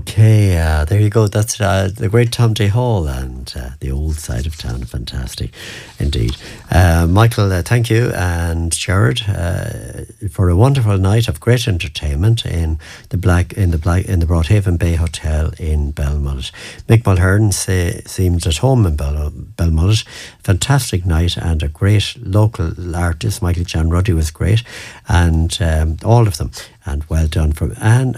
Okay, there you go. That's the great Tom J. Hall and the old side of town. Fantastic, indeed. Michael, thank you, and Jared, for a wonderful night of great entertainment in the Broadhaven Bay Hotel in Belmullet. Mick Mulhern seemed at home in Belmullet. Fantastic night and a great local artist. Michael John Ruddy was great, and all of them. And well done from Anne.